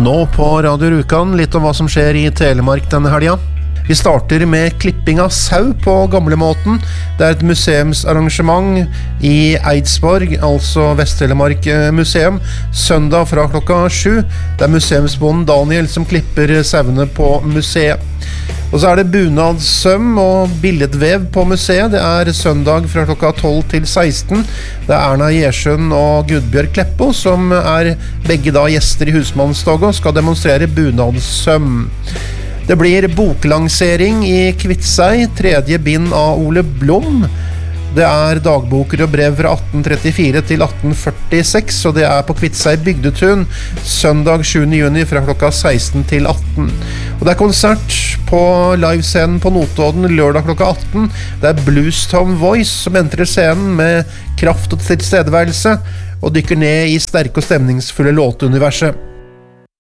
Nå på Radio Rjukan, litt om hva som skjer i Telemark denne helga. Vi starter med klipping av sau på gamlemåten. Det er et museumsarrangement i Eidsborg, altså Vest-Telemark museum, søndag fra klokka 7. Det er museumsbonden Daniel som klipper sauene på museet. Og så er det bunadssøm og billedvev på museet. Det er søndag fra klokka 12 til 16. Det er Erna Gjersjøen og Gudbjørg Kleppo som er begge da gjester i husmannstoget og skal demonstrere bunadssøm. Det blir boklansering i Kviteseid, 3. bind av Ole Blom. Det er dagboker og brev fra 1834 til 1846, og det er på Kviteseid bygdetun, søndag 7. juni fra klokka 16 til 18. Og det er konsert på livescenen på Notodden lørdag klokka 18. Det er Bluestom Voice som entrer scenen med kraft og tilstedeværelse, og dykker ned i sterke og stemningsfulle låteuniverset.